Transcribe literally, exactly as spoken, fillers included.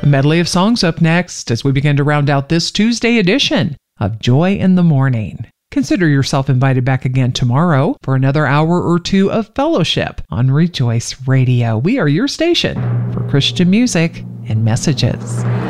A medley of songs up next as we begin to round out this Tuesday edition of Joy in the Morning. Consider yourself invited back again tomorrow for another hour or two of fellowship on Rejoice Radio. We are your station for Christian music and messages.